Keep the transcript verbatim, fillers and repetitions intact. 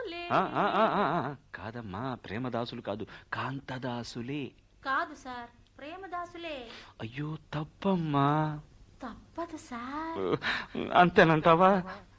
ప్రేమదాసులే. కాదమ్మా, ప్రేమదాసులు కాదు, కాంతదాసులే. కాదు సార్, ప్రేమదాసులే. అయ్యో తప్పమ్మా. తప్పదు సార్. అంతేనంటావా?